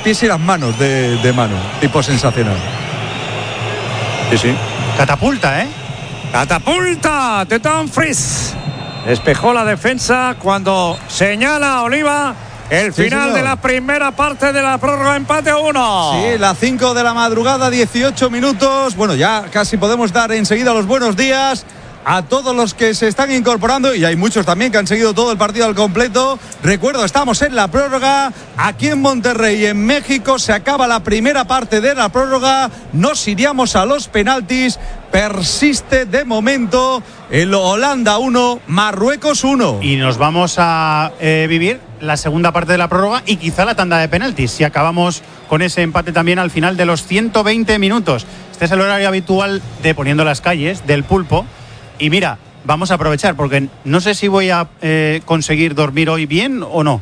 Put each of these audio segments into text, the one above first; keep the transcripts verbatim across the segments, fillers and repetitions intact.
pies y las manos de, de Manu, tipo sensacional. Sí, sí. Catapulta, ¿eh? Catapulta de Dumfries. Despejó la defensa cuando señala Oliva el Sí, final señor. de la primera parte de la prórroga, empate a uno. Sí, las cinco de la madrugada, dieciocho minutos. Bueno, ya casi podemos dar enseguida los buenos días a todos los que se están incorporando, y hay muchos también que han seguido todo el partido al completo. Recuerdo, estamos en la prórroga aquí en Monterrey, en México. Se acaba la primera parte de la prórroga, nos iríamos a los penaltis. Persiste de momento el Holanda uno, Marruecos uno. Y nos vamos a eh, vivir la segunda parte de la prórroga y quizá la tanda de penaltis, si acabamos con ese empate también al final de los ciento veinte minutos. Este es el horario habitual de Poniendo las Calles, del Pulpo. Y mira, vamos a aprovechar, porque no sé si voy a eh, conseguir dormir hoy bien o no.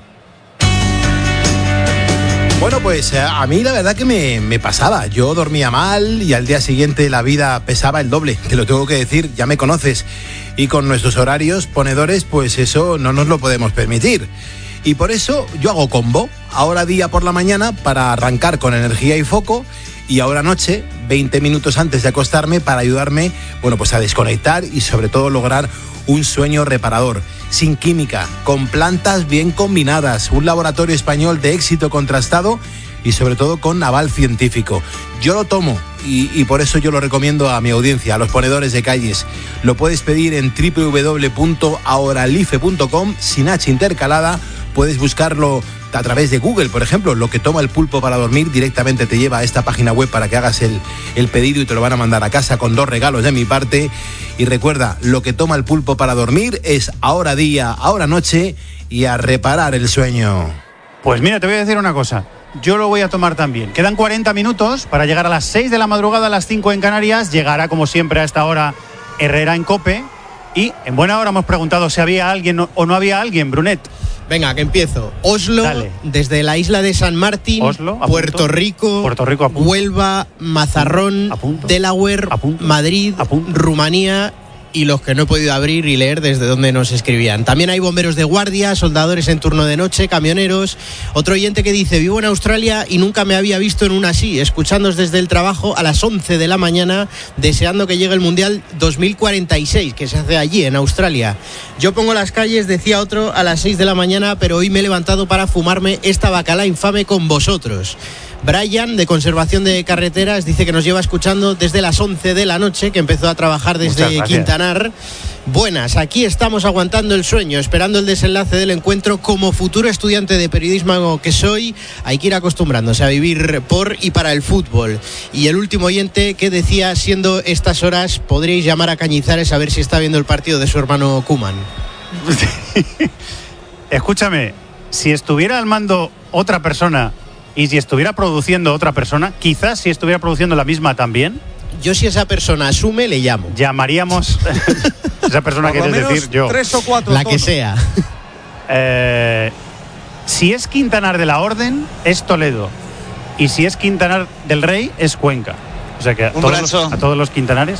Bueno, pues a mí la verdad que me, me pasaba. Yo dormía mal y al día siguiente la vida pesaba el doble. Te lo tengo que decir, ya me conoces. Y con nuestros horarios ponedores, pues eso no nos lo podemos permitir. Y por eso yo hago combo. Ahora día por la mañana para arrancar con energía y foco. Y ahora noche, veinte minutos antes de acostarme, para ayudarme, bueno, pues a desconectar y sobre todo lograr un sueño reparador, sin química, con plantas bien combinadas, un laboratorio español de éxito contrastado y sobre todo con aval científico. Yo lo tomo y, y por eso yo lo recomiendo a mi audiencia, a los ponedores de calles. Lo puedes pedir en doble u doble u doble u punto ahoralife punto com, sin H intercalada. Puedes buscarlo a través de Google, por ejemplo. Lo que toma el pulpo para dormir directamente te lleva a esta página web para que hagas el, el pedido y te lo van a mandar a casa con dos regalos de mi parte. Y recuerda, lo que toma el pulpo para dormir es ahora día, ahora noche y a reparar el sueño. Pues mira, te voy a decir una cosa. Yo lo voy a tomar también. Quedan cuarenta minutos para llegar a las seis de la madrugada, a las cinco en Canarias. Llegará, como siempre, a esta hora Herrera en COPE. Y en buena hora hemos preguntado si había alguien o no había alguien, Brunet. Venga, que empiezo. Oslo, Dale. Desde la isla de San Martín, Oslo, a Puerto punto. Rico, Puerto Rico, a punto. Huelva, Mazarrón, A punto. Delaware, A punto. Madrid, A punto. Rumanía y los que no he podido abrir y leer desde donde nos escribían. También hay bomberos de guardia, soldadores en turno de noche, camioneros. Otro oyente que dice: vivo en Australia y nunca me había visto en una así, escuchándoos desde el trabajo a las once de la mañana, deseando que llegue el Mundial dos mil cuarenta y seis, que se hace allí, en Australia. Yo pongo las calles, decía otro, a las seis de la mañana, pero hoy me he levantado para fumarme esta bacala infame con vosotros. Brian, de Conservación de Carreteras, dice que nos lleva escuchando desde las once de la noche, que empezó a trabajar desde Quintanar. Buenas, aquí estamos aguantando el sueño, esperando el desenlace del encuentro. Como futuro estudiante de periodismo que soy, hay que ir acostumbrándose a vivir por y para el fútbol. Y el último oyente que decía: siendo estas horas, podréis llamar a Cañizares a ver si está viendo el partido de su hermano Koeman. Escúchame, si estuviera al mando otra persona y si estuviera produciendo otra persona, quizás si estuviera produciendo la misma también, yo, si esa persona asume, le llamo. Llamaríamos esa persona, Por lo quieres menos decir yo. Tres o cuatro. La tonos. que sea. Eh, si es Quintanar de la Orden, es Toledo. Y si es Quintanar del Rey, es Cuenca. O sea que a, todos los, a todos los Quintanares,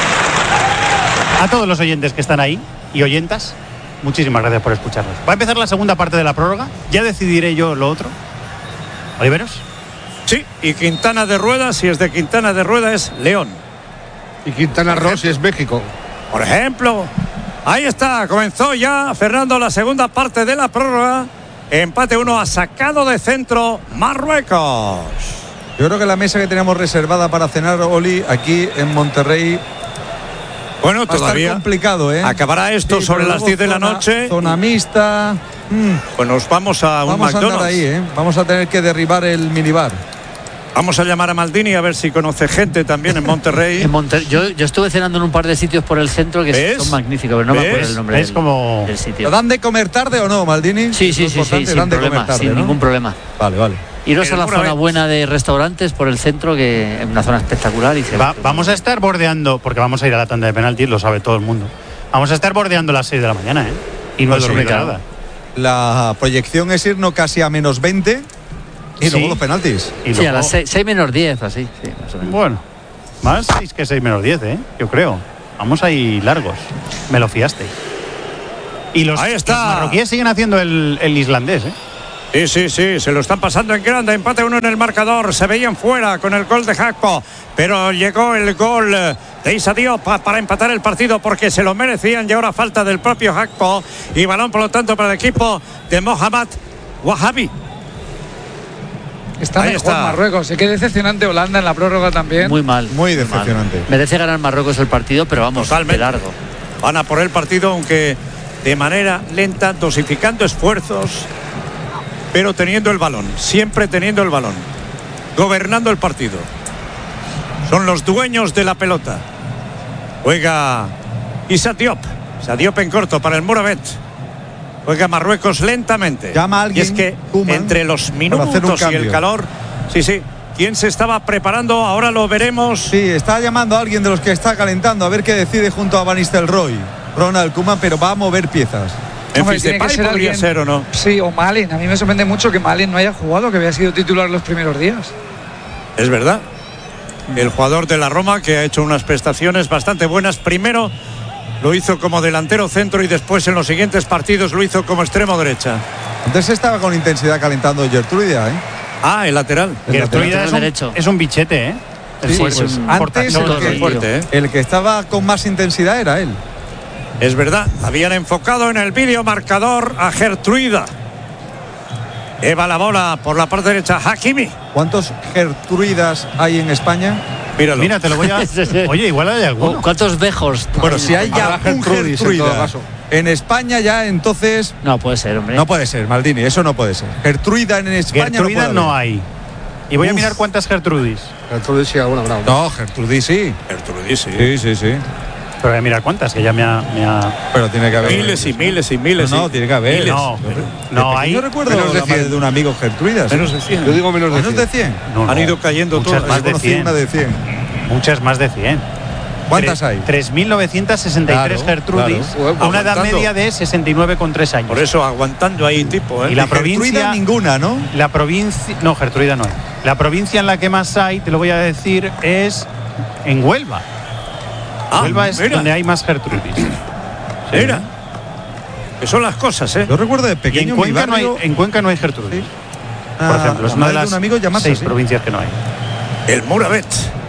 a todos los oyentes que están ahí y oyentas, muchísimas gracias por escucharnos. Va a empezar la segunda parte de la prórroga. Ya decidiré yo lo otro. ¿Oliveros? Sí, y Quintana de Rueda, si es de Quintana de Rueda, es León. Y Quintana Roo si es México. Por ejemplo, ahí está, comenzó ya, Fernando, la segunda parte de la prórroga. Empate uno, ha sacado de centro Marruecos. Yo creo que la mesa que tenemos reservada para cenar, Oli, aquí en Monterrey, Bueno, va a estar todavía complicado, ¿eh? acabará esto Sí, sobre pero las luego diez de la zona- noche. Zona mixta. Mm, Pues nos vamos a un vamos a andar McDonald's. ahí, ¿eh? Vamos a tener que derribar el minibar. Vamos a llamar a Maldini a ver si conoce gente también en Monterrey. En Monter- yo, yo estuve cenando en un par de sitios por el centro que ¿Ves? son magníficos, pero no me ¿Ves? acuerdo el nombre Es del, como- del sitio. ¿Dan de comer tarde o no, Maldini? Sí, sí, Eso es sí, sí, importante, sin dan de comer problema, tarde, sin ¿no? ningún problema. Vale, vale. Iros a la ¿Alguna zona vez? buena de restaurantes por el centro, que es una zona espectacular. Y se- Va- vamos a estar bordeando, porque vamos a ir a la tanda de penaltis, lo sabe todo el mundo. Vamos a estar bordeando las seis de la mañana, ¿eh? Y no he Pues sí, dormido claro. nada. La proyección es irnos casi a menos veinte y Sí. luego los penaltis. Y Sí, a luego- las seis menos diez, así, sí, más o menos. Bueno, más seis que seis menos diez, ¿eh? Yo creo. Vamos ahí largos. Me lo fiaste. Y los, Ahí está. los marroquíes siguen haciendo el, el islandés, ¿eh? Sí, sí, sí, se lo están pasando en grande, empate uno en el marcador, se veían fuera con el gol de Gakpo, pero llegó el gol de Issa Diop para empatar el partido porque se lo merecían y ahora falta del propio Gakpo y balón por lo tanto para el equipo de Mohamed Wahabi. Está Ahí mejor está. Marruecos, sí que decepcionante Holanda en la prórroga también. Muy mal. Muy decepcionante. Mal. Merece ganar Marruecos el partido, pero vamos, Totalmente. de largo. Van a por el partido, aunque de manera lenta, dosificando esfuerzos, pero teniendo el balón, siempre teniendo el balón, gobernando el partido. Son los dueños de la pelota. Juega Issa Diop. Issa Diop en corto para el Mouravet. Juega Marruecos lentamente. Llama a alguien, y es que Koeman, entre los para hacer un minutos y el cambio. calor, sí, sí. ¿Quién se estaba preparando? Ahora lo veremos. Sí, está llamando a alguien de los que está calentando a ver qué decide junto a Van Nistelrooy. Ronald Koeman, pero va a mover piezas. Hombre, Memphis tiene que Depay ser podría alguien- ser o no. Sí, o Malen. A mí me sorprende mucho que Malen no haya jugado, que había sido titular los primeros días. Es verdad. El jugador de la Roma que ha hecho unas prestaciones bastante buenas. Primero lo hizo como delantero centro y después en los siguientes partidos lo hizo como extremo derecha. Antes estaba con intensidad calentando Gertrudia, ¿eh? Ah, el lateral. El Gertruida lateral es un, derecho. es un bichete, ¿eh? Sí, fuerte, es un- Antes fortachón. el que, fuerte, ¿eh? el que estaba con más intensidad era él. Es verdad. Habían enfocado en el vídeo marcador a Gertruida. Eva la bola por la parte derecha. Hakimi. ¿Cuántos Gertruidas hay en España? Míralo. Mira, te lo voy a... Oye, igual hay alguno. Oh, ¿Cuántos bejos? Bueno, si hay ya Habrá un Gertrudis, en todo Gertruida caso. en España, ya entonces No puede ser, hombre. no puede ser, Maldini, eso no puede ser. Gertruida en España Gertruida no, no, puede haber. hay. Y voy a Uf. mirar cuántas Gertrudis. Gertrudis sí, alguna habrá. No, Gertrudis sí. Gertrudis, sí. Sí, sí, sí. Pero voy a mirar cuántas, que ya me ha... me ha- Pero tiene que haber. Miles y miles y miles. No, no, y- tiene que haber. miles. No, De no hay... Yo recuerdo menos de la madre cien. de un amigo Gertruida. ¿sí? Menos de cien. Yo digo menos de ¿Menos cien. de cien? No, Han no. ido cayendo Muchas todas. más Yo de conocí cien. una de cien. Muchas más de cien. ¿Cuántas hay? tres mil novecientos sesenta y tres Claro, Gertrudis, claro. a una edad Aguantando. media de sesenta y nueve coma tres años. Por eso aguantando ahí tipo, ¿eh? Y la Gertruida provincia- ninguna, ¿no? La provincia... No, Gertrudida no hay. La provincia en la que más hay, te lo voy a decir, es en Huelva. Ah, Huelva es mira, donde hay más Gertrudis. mira. Que son las cosas, ¿eh? Yo recuerdo de Y pequeño en en mi Cuenca, no hay, barrio, en Cuenca no hay Gertrudis. Sí. Por ah, ejemplo, es la una de madre las un amigo llamarse seis así. provincias que no hay. El Mouravet.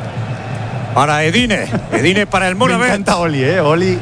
Para Edine. Edine para el Me Mouravet. encanta Oli, ¿eh? Oli.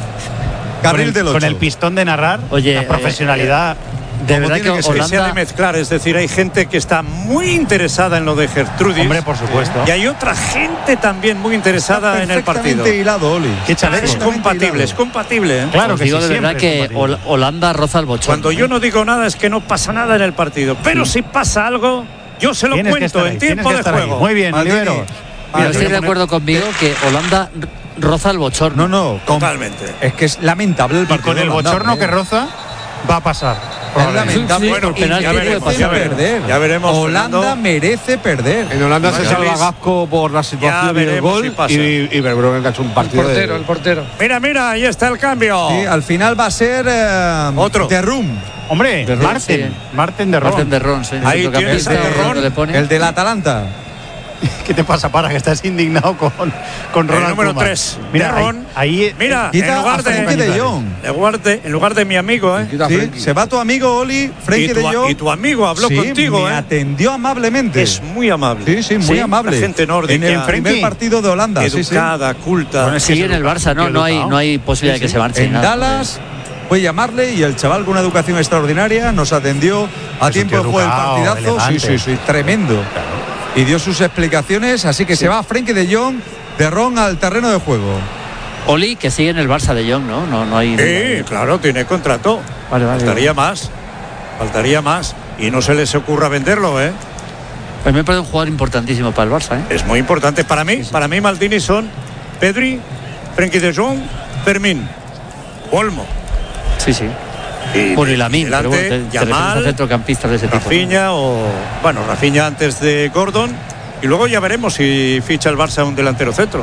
Carril con, el, del con ocho. el pistón de narrar, Oye, la eh, profesionalidad. De como verdad que, tiene que ser, Que se ha de Holanda... mezclar, es decir, hay gente que está muy interesada en lo de Gertrudis. Hombre, por supuesto. Y hay otra gente también muy interesada en el partido. Perfectamente hilado, Oli. Qué chaleco. Es compatible, es compatible, ¿eh? Claro Os que digo sí, de verdad siempre que es compatible. Hol- Holanda roza el bochorno. Cuando yo no digo nada es que no pasa nada en el partido. Pero si pasa algo, yo se lo Tienes que cuento estar en ahí, tiempo tienes que de estar ahí. juego. Muy bien, Maldini. Olivero. Pero Mira, estoy te de voy a acuerdo conmigo que Holanda r- roza el bochorno. No, no, con- Totalmente. es que es lamentable el poner- Y partido. con el de Holanda, bochorno ¿eh? que roza, va a pasar. Es probablemente. lamentable. Sí, Bueno, por penalti ya puede veremos, pasar. ya veremos. perder. Ya veremos, Holanda Fernando. merece perder. En Holanda se Vaya, salva Luis. Gasco por la situación y el veremos gol. si pasa. y, y Verbruggen que ha hecho un El partido portero, de, el portero. Mira, mira, ahí está el cambio. Sí, al final va a ser eh, Otro. de Rum, Hombre, De Ron, Marten. sí. Marten de Ron. Marten de Ron, sí. Ahí Centrocampista, tienes a De Ron, donde le pone. el del Atalanta. ¿Qué te pasa, para que estás indignado con, con El Ronald número Koeman? tres, Mira, de Ron. ahí, ahí- Mira, Quita en lugar a Frenkie de, de Jong. en lugar de, en lugar de mi amigo, ¿eh? Quita a Sí, Frenkie. se va tu amigo Oli, Y Frenkie tu, de Jong. y tu amigo habló Sí, contigo, me ¿eh? atendió amablemente. Es muy amable. Sí, sí, muy Sí, amable. la gente nórdica. En el primer Frenkie, partido de Holanda, sí, sí. Educada, culta. Bueno, es que Sigue es en el Barça, ¿no? tío No hay, educado. no hay posibilidad de que se marche. En nada. Dallas fue llamarle y el chaval con una educación extraordinaria nos atendió a un tiempo tío de juego el educado, partidazo. Sí, elegante. sí, sí, tremendo. Y dio sus explicaciones, así que se va Frenkie de Jong de Ron al terreno de juego. Oli, que sigue en el Barça de Jong, ¿no? No, no hay. Sí, claro, tiene contrato. Vale, vale. Faltaría más. Faltaría más. Y no se les ocurra venderlo, ¿eh? Pues me parece un jugador importantísimo para el Barça, ¿eh? Es muy importante. Para mí, para mí Maldini son Pedri, Frenkie de Jong, Fermín, Olmo. Sí, sí. Y Bueno, y Lamine, pero delante, bueno, te, te refieres a Yamal, centrocampistas de ese tipo. ¿no? Rafinha o... Bueno, Rafinha antes de Gordon. Y luego ya veremos si ficha el Barça un delantero centro.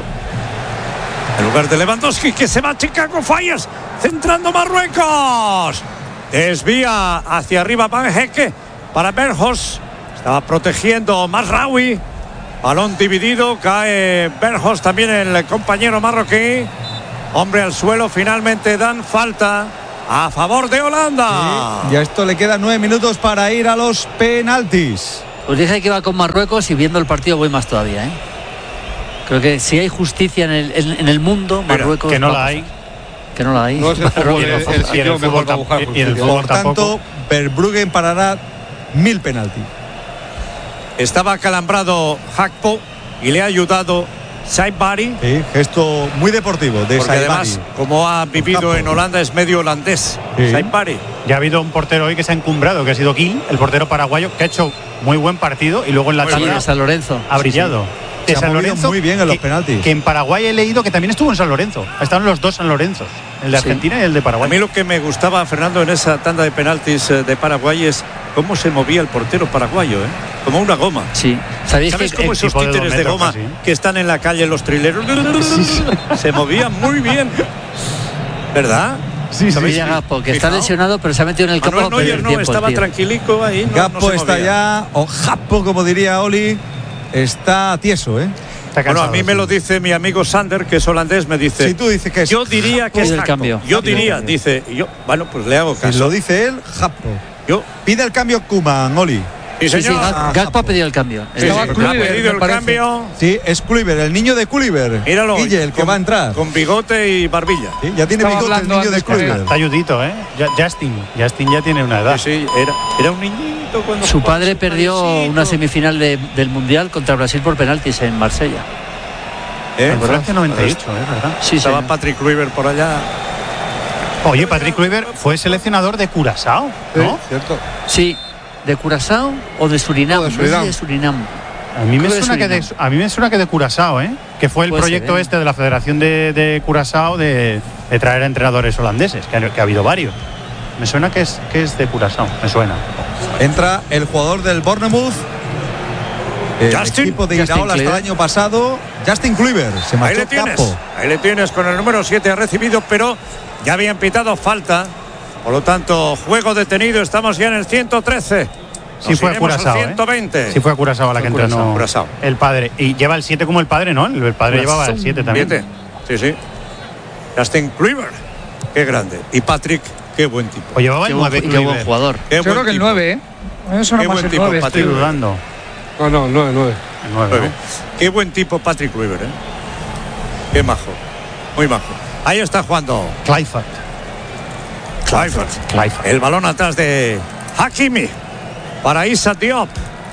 En lugar de Lewandowski, que se va a Chicago Fires, centrando Marruecos. Desvía hacia arriba Van Hecke para Berhos. Estaba protegiendo Masraoui. Balón dividido, cae Berhos, también el compañero marroquí. Hombre al suelo, finalmente dan falta a favor de Holanda. Sí, y a esto le quedan nueve minutos para ir a los penaltis. Os dije que iba con Marruecos y viendo el partido voy más todavía, ¿eh? Creo que si hay justicia en el, en, en el mundo, Marruecos... Que no va la a hay. Que no la hay. No es el fútbol, Y en el el, fútbol- el y en sitio el mejor fútbol para buscar tampoco- y en el justicia. fútbol Por tanto, tampoco. Verbruggen parará mil penaltis. Estaba acalambrado Hakpo y le ha ayudado Saibari. Sí, gesto muy deportivo de Porque Saibari. además, como ha vivido Hakpo. en Holanda, es medio holandés. Sí. Saibari. Ya ha habido un portero hoy que se ha encumbrado, que ha sido Gil, el portero paraguayo, que ha hecho muy buen partido y luego en la Muy Sí, tanda de San Lorenzo. ha brillado. Se ha movido muy bien en los que, penaltis. Que en Paraguay he leído que también estuvo en San Lorenzo. Estaban los dos San Lorenzos, el de Sí. Argentina y el de A Paraguay. mí lo que me gustaba, Fernando, en esa tanda de penaltis eh, de Paraguay es cómo se movía el portero paraguayo, ¿eh? Como una goma. Sí. ¿Sabéis ¿Sabes que cómo el esos tipo de dos títeres de metros goma casi? que están en la calle, los trileros, se movían muy bien? ¿Verdad? Sí, sí, Mira Gaspo, que está Fijao. lesionado, pero se ha metido en el campo Manuel para perder Neuer no, tiempo, el estaba tío. tranquilico ahí. No, Gakpo no se está movía. ya, o Jappo, como diría Oli, está tieso, ¿eh? Está Bueno, a cansado, mí me sí. lo dice mi amigo Sander, que es holandés, me dice. Si tú dices que es Yo diría que Pide es el Gakpo. cambio. Yo Pide el diría, cambio. dice. Y yo, bueno, pues le hago Si caso. lo dice él, Jappo. Yo, Pide el cambio Koeman, Oli. sí, Sí, sí, señor. Gak- Gakpo ha pedido el cambio. Sí, Estaba sí, ha Kluivert, pedido me el parece. cambio. Sí, es Kluivert, el niño de Kluivert. Míralo. Guille, el que con- va a entrar. Con bigote y barbilla. Sí, ya tiene Estaba bigote el hablando niño de antes con él. Kluivert. Está ayudito, ¿eh? Ya- Justin. Justin ya tiene una edad. Sí, sí, era, era un niñito cuando Su jugaba, padre su perdió padrecito. una semifinal de- del Mundial contra Brasil por penaltis en Marsella. ¿Eh? En Francia noventa y ocho, ¿eh? ¿Verdad? Sí, Estaba señor. Patrick Kluivert por allá. Oye, Patrick Kluivert fue seleccionador de Curazao, ¿no? Sí, cierto. Sí, ¿de Curazao o de Surinam? O de No sé Surinam. si de Surinam. A mí, me Creo que suena que de, Surinam. a mí me suena que de Curazao, ¿eh? Que fue el Puede proyecto ser, ¿eh? este de la Federación de, de Curazao de, de traer a entrenadores holandeses, que ha, que ha habido varios. Me suena que es, que es de Curazao, me suena. Entra el jugador del Bournemouth. El Justin. equipo de Justin Iraola hasta el Kluivert. año pasado. Justin Kluivert. Se Ahí marchó le tienes. Gakpo. Ahí le tienes con el número siete. Ha recibido, pero ya habían pitado falta. Por lo tanto, juego detenido. Estamos ya en el ciento trece. Sí Nos fue a iremos al Curazao, ¿eh? ciento veinte. Sí fue a Curazao a la que Fue entrenó Curazao. el padre. Y lleva el siete como el padre, ¿no? El padre Curazao. llevaba el siete también. Siete. Sí, sí. Justin Kluivert. Qué grande. Y Patrick, qué buen tipo. O llevaba Qué el buen, nueve y qué buen Kluivert. jugador. Qué Yo buen creo que el tipo. nueve, ¿eh? A mí me suena Qué más buen el tipo, nueve. Patrick. Estoy dudando. No, no, nueve, nueve. El nueve, Nueve. ¿no? Qué buen tipo Patrick Kluivert, ¿eh? Qué majo. Muy majo. Ahí está jugando Kluivert. Kluivert. Kluivert. El balón atrás de Hakimi para Issa Diop.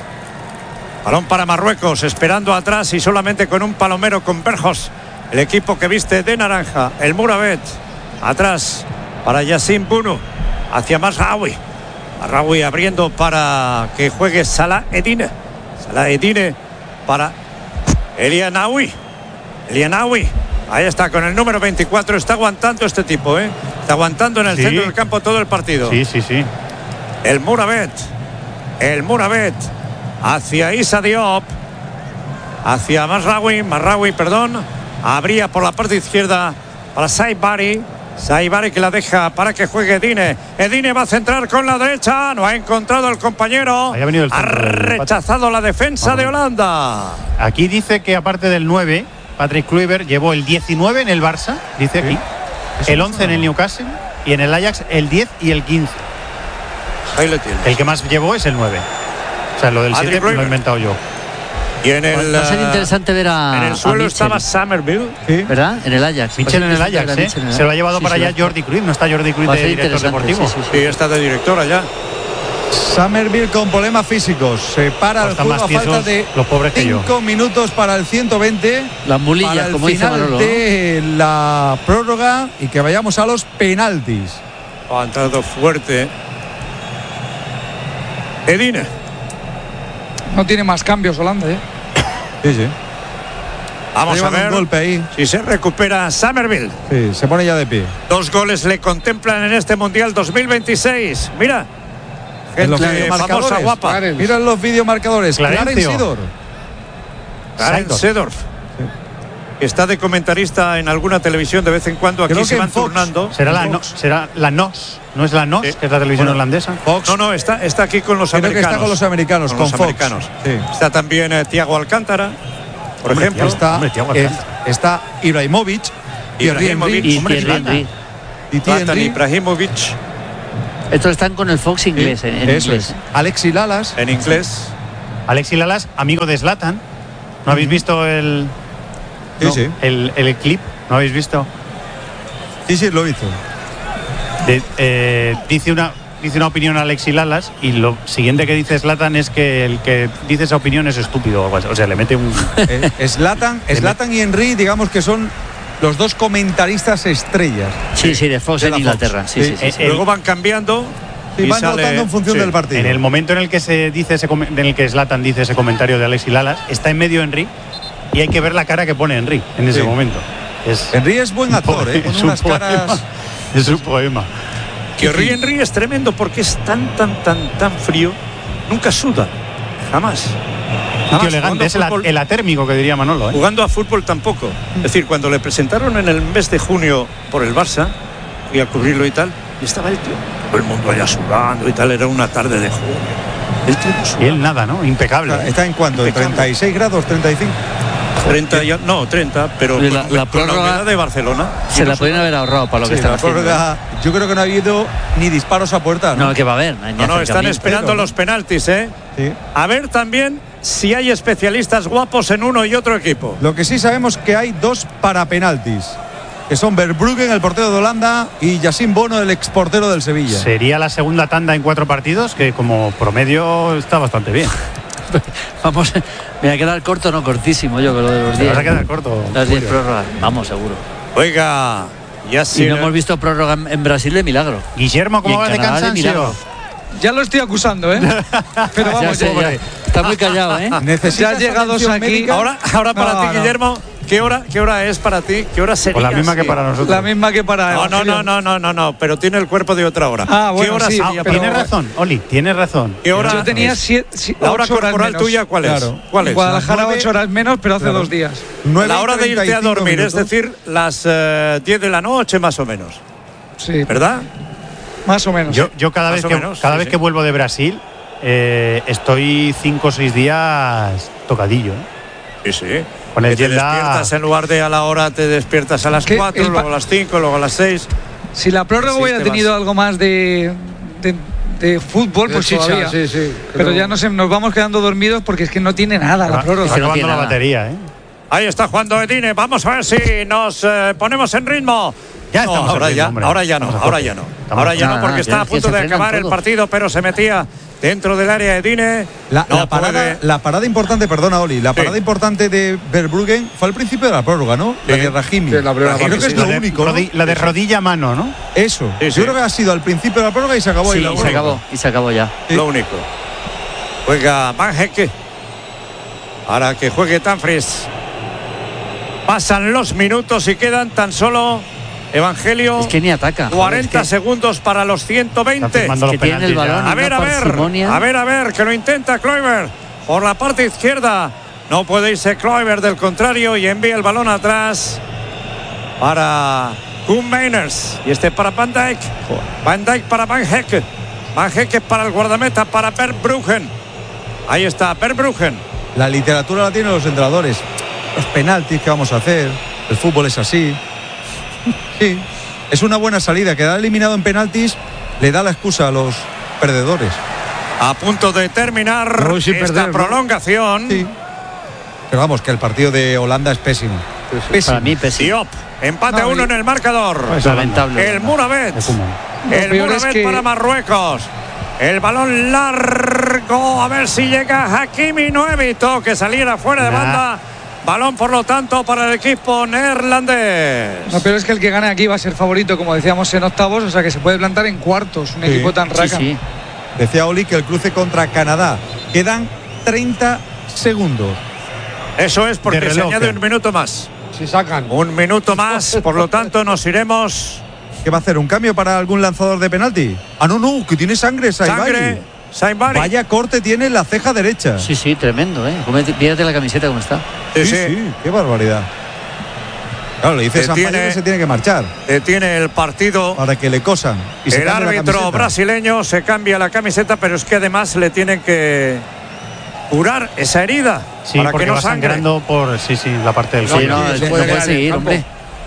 Balón para Marruecos, esperando atrás y solamente con un palomero con Berjos. El equipo que viste de naranja, el Muravet. Atrás para Yassin Bunu. Hacia Masraoui. Masraoui abriendo para que juegue Salah Edine. Salah Edine para Elianaoui. Elianaoui. Ahí está con el número veinticuatro. Está aguantando este tipo, ¿eh? Está aguantando en el Sí. centro del campo todo el partido. Sí, sí, sí. El Muravet. El Muravet. Hacia Issa Diop. Hacia Masraoui. Masraoui, perdón. Abría por la parte izquierda para Saibari. Saibari que la deja para que juegue Edine. Edine va a centrar con la derecha. No ha encontrado el compañero. Ahí ha venido el ha centro del empate. rechazado la defensa de Holanda. Aquí dice que aparte del nueve, Patrick Kluivert llevó el diecinueve en el Barça, dice aquí, el once en el Newcastle y en el Ajax el diez y el quince. Ahí le tiene. El que más llevó es el nueve. O sea, lo del Patrick siete lo he Kluivert. inventado yo. Y en el, Va a ser eh, interesante ver a. en el a suelo Mitchell, estaba Somerville. Sí. ¿verdad? En el Ajax. Mitchell Va en a el ser Ajax, interesante ver a ¿eh? Mitchell en el Se lo ha llevado Sí, para sí, allá va- Jordi Cruyff, no está Jordi Cruyff va a de ser director interesante, deportivo. sí, sí, Sí, está de directora ya. Somerville con problemas físicos. Se para Pues el están juego más a falta tiesos de los pobres que yo. cinco minutos para el ciento veinte. Las mulillas, para el como dice final Manolo, ¿no? de la prórroga y que vayamos a los penaltis. Ha entrado fuerte. Edine. No tiene más cambios Holanda, ¿eh? Sí, sí. Vamos Está a llevando ver un golpe ahí. si se recupera Somerville. Sí, se pone ya de pie. Dos goles le contemplan en este Mundial dos mil veintiséis. Mira. En los Gente videomarcadores. famosa, guapa. Clarence. Mira los videomarcadores. Clarencio. Clarence Seedorf. Clarence Seedorf. Está de comentarista en alguna televisión de vez en cuando. Aquí Creo se que van en Fox. turnando. Será la, Fox. no, será la N O S, no es la N O S, Sí. que es la televisión Bueno. holandesa. Fox. No, no, está, está aquí con los Creo que americanos. está con los americanos, con los Fox. americanos. Sí. Está también eh, Thiago Alcántara, por Hombre, ejemplo. Thiago. Está, Hombre, Thiago eh, Alcántara. está Ibrahimovic, Thierry Ibrahimovic. Henry. Y Hombre, Thierry Zlatan. Henry. Zlatan Ibrahimovic. Estos están con el Fox inglés. Sí, en, en eso inglés. es. Alexi Lalas. En inglés. Alexi Lalas, amigo de Zlatan. ¿No habéis visto el, Sí, no, sí. el, el clip? ¿No habéis visto? Sí, sí, lo hizo. De- eh, dice una dice una opinión Alexi Lalas y lo siguiente que dice Zlatan es que el que dice esa opinión es estúpido o algo así. O sea, le mete un... Eh, Zlatan, Zlatan y Henry, digamos que son los dos comentaristas estrellas. Sí, sí, de Fox De en la Inglaterra. Fox. Sí, sí, Sí, sí, eh, sí. el- Luego van cambiando. Y y van sale- rotando en función sí. del partido. En el momento en el que se dice ese com- en el que Zlatan dice ese comentario de Alexi Lalas, está en medio Henry y hay que ver la cara que pone Henry en ese Sí. momento. Es Henry es buen actor, ¿eh? Con es un unas poema. caras. Es un poema. Que Henry Henry es tremendo porque es tan, tan, tan, tan frío. Nunca suda. Jamás. Un Jamás. tío elegante, Jugando es a el, fútbol- el atérmico que diría Manolo, ¿eh? Jugando a fútbol tampoco. Es decir, cuando le presentaron en el mes de junio por el Barça, fui a cubrirlo y tal, y estaba el tío, todo el mundo allá sudando y tal, era una tarde de junio. El tío no Y sudaba. él nada, ¿no? Impecable. Está, está en cuánto? ¿En Impecable. treinta y seis grados, treinta y cinco? treinta ya- no, treinta, pero Oye, con, la- la con la prórroga- humedad de Barcelona. Se la podrían haber ahorrado para lo que Sí, están la haciendo. prórroga, yo creo que no ha habido ni disparos a puerta, ¿no? No, que va a haber. No, hay ni No, no, están acercamiento. esperando Pero- los penaltis, ¿eh? Sí. A ver también si hay especialistas guapos en uno y otro equipo. Lo que sí sabemos que hay dos para penaltis, que son Verbruggen, el portero de Holanda, y Yacine Bono, el exportero del Sevilla. Sería la segunda tanda en cuatro partidos, que como promedio está bastante bien. Vamos, me voy a quedar corto, no cortísimo yo con lo de los Te diez. vas a quedar corto. Las diez Julio. prórrogas. Vamos, seguro. Oiga, ya Si sí. no hemos visto prórroga en, en Brasil de milagro. Guillermo, Y ¿cómo en vas de Canadá de cansancio? Ah, milagro. Ya lo estoy acusando, ¿eh? Pero Ya vamos, sé, ya, ya. Está muy callado, ¿eh? ¿Necesitas Ya llegados atención aquí- médica? Ahora, ahora para No, ti, no. Guillermo, ¿qué hora, ¿qué hora es para ti? ¿Qué hora sería? Pues la misma que Sí. para nosotros. la misma que para No, no, no, Evangelio. no, no, no, no, pero tiene el cuerpo de otra hora. Ah, bueno, ¿Qué hora sí, sería Ah, para tienes ti? razón, Oli, tienes razón. ¿Qué hora Yo tenía es? siete, si- La hora ocho horas corporal menos. tuya, ¿cuál es? Claro. ¿Cuál es? Guadalajara Nueve- ocho horas menos, pero hace Claro. dos días. nueve La y hora de irte a treinta y cinco dormir, es minutos. decir, las eh, diez de la noche más o menos, Sí, ¿verdad? más o menos. Yo, yo cada Más vez o que menos, cada sí, vez sí. que vuelvo de Brasil eh, estoy cinco o seis días tocadillo. ¿eh? Sí, sí. Con el Que te jet lag. despiertas en lugar de a la hora, te despiertas a las Que cuatro, el pa- luego a las cinco, luego a las seis. Si la prórroga Sí, hubiera te tenido vas. algo más de, de, de fútbol, De pues chicha, todavía. sí, sí, Pero pero- ya nos, nos vamos quedando dormidos porque es que no tiene nada la Va- prórroga. está que no acabando tiene la nada. batería, ¿eh? Ahí está jugando Edine. Vamos a ver si nos eh, ponemos en ritmo. Ya No, estamos en ahora ritmo, ya, hombre. ahora ya no, Estamos a ahora tope. ya no. Estamos Ahora a ya no, Nada, porque nada, está a que- punto que se de frenan acabar el todos. partido, pero se metía dentro del área Edine. La, No la parada, puede. la parada importante, perdona Oli, la Sí. parada importante de Verbruggen fue al principio de la prórroga, ¿no? La Sí. de Rahimi. Sí, la primera Creo parte, que es sí. lo La de, único, ¿no? rodi- la de rodilla a mano, ¿no? Eso. Sí, sí. Yo creo que ha sido al principio de la prórroga y se acabó ahí Sí, la y se prórroga. acabó. Y se acabó ya. Sí. Lo único. Juega Van Hecke. Para que juegue Tanfries. Pasan los minutos y quedan tan solo, Evangelio, Es que ni ataca. joder, cuarenta es que- segundos para los ciento Está veinte. firmando que los tiene el penaltis ya. balón. A ver, una a ver, parsimonia. a ver, a ver, que lo intenta Kluivert por la parte izquierda. No puede irse Kluivert del contrario y envía el balón atrás para Koen Meiners. Y este para Van Dijk. Van Dijk para Van Hecke. Van Hecke para el guardameta, para Verbruggen. Ahí está, Verbruggen. La literatura la tienen los entrenadores. Los penaltis que vamos a hacer. El fútbol es así. Sí. Es una buena salida. Quedar eliminado en penaltis le da la excusa a los perdedores. A punto de terminar No, sin esta perder, ¿no? prolongación. Sí. Pero vamos, que el partido de Holanda es pésimo. Pésimo. Para mí, pésimo. Diop, empate a No, uno y- en el marcador. Pues Lamentable. El Muravet. De Koeman. Lo El peor es Muravet que- para Marruecos. El balón largo. A ver si llega Hakimi. No evitó que saliera fuera de Nah. banda. Balón, por lo tanto, para el equipo neerlandés. Lo peor es que el que gane aquí va a ser favorito, como decíamos, en octavos, o sea que se puede plantar en cuartos. Un Sí. equipo tan Sí, raca. sí. Decía Oli que el cruce contra Canadá. Quedan treinta segundos. Eso es porque De se reloj, añade eh. un minuto más. Si sacan. Un minuto más. Por lo tanto, nos iremos. ¿Qué va a hacer? ¿Un cambio para algún lanzador de penalti? Ah, no, no, que tiene sangre, Saibari. Sangre. Saibari. Vaya corte tiene en la ceja derecha. Sí, sí, tremendo, ¿eh? Fíjate la camiseta cómo está. Sí, sí, sí. sí, qué barbaridad. Claro, le dice Que Sampaio tiene- que se tiene que marchar Detiene el partido. para que le cosan. Y se El cambie la árbitro camiseta. brasileño se cambia la camiseta, pero es que además le tienen que curar esa herida Sí, para porque que no va sangre. sangrando por sí, sí, la parte del Sí, cuello. no, sí, él se no puede puede quedar en el seguir, campo. hombre.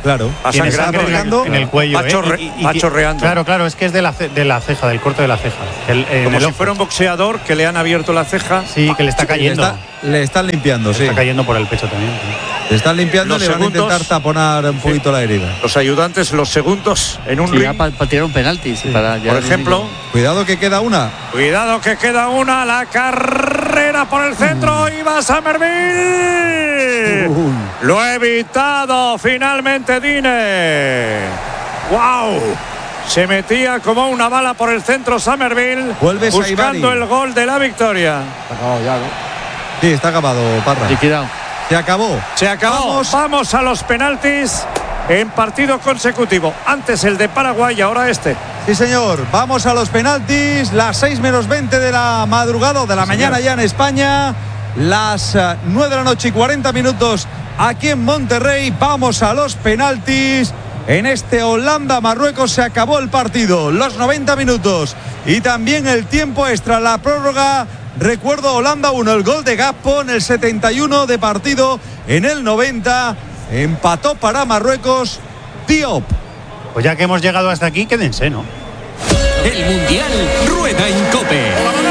Claro. Va Tiene sangrando sangre en el, en el cuello. Va, ¿eh? chorre- Y- y- va y- chorreando. Claro, claro, es que es de la, ce- de la ceja, del corte de la ceja. El- en Como el si ojo. fuera un boxeador que le han abierto la ceja. Sí, que le está Le, cayendo. está- le están limpiando, Le sí. está cayendo por el pecho también. sí. Le están limpiando y Los le van a segundos- intentar taponar un poquito la herida. Los ayudantes, los segundos en un Sí, ya ring. para tirar un penalti. sí, para ya- Por ejemplo, Cuidado que queda una. cuidado que queda una, la carrera por el centro y va Somerville. Uy. Lo ha evitado finalmente Dine. ¡Wow! Se metía como una bala por el centro Somerville, Vuelve buscando Saibari. el gol de la victoria. Se ha acabado ya, ¿no? Sí, está acabado, Parra. Liquidado. Se acabó. Se acabó. Vamos. Vamos a los penaltis en partido consecutivo. Antes el de Paraguay, ahora este. Sí, señor. Vamos a los penaltis. Las seis menos veinte de la madrugada o de la mañana ya en España. Las eh, nueve de la noche y cuarenta minutos aquí en Monterrey. Vamos a los penaltis. En este Holanda-Marruecos se acabó el partido. Los noventa minutos. Y también el tiempo extra, la prórroga. Recuerdo, Holanda uno, el gol de Gakpo en el setenta y uno de partido. En el noventa empató para Marruecos Diop. Pues ya que hemos llegado hasta aquí, quédense, ¿no? El Mundial rueda en COPE.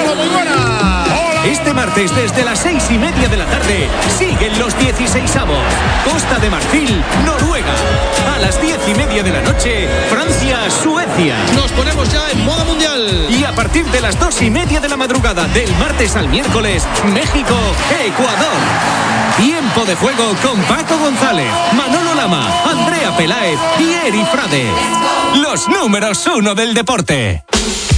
Este martes desde las seis y media de la tarde siguen los dieciseisavos. Costa de Marfil, Noruega. A las diez y media de la noche, Francia, Suecia. Nos ponemos ya en modo mundial. Y a partir de las dos y media de la madrugada del martes al miércoles, México, Ecuador. Tiempo de juego con Paco González, Manolo Lama, Andrea Peláez y Eri Frade. Los números uno del deporte.